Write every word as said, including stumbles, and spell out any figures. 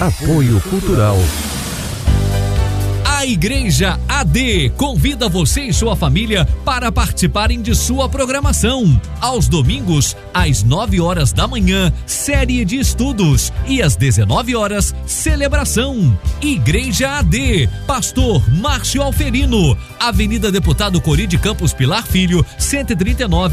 Apoio Cultural. A Igreja A D convida você e sua família para participarem de sua programação. Aos domingos, às nove horas da manhã, série de estudos, e às dezenove horas, celebração. Igreja A D, Pastor Márcio Alferino, Avenida Deputado Cori de Campos Pilar Filho, cento e trinta e nove,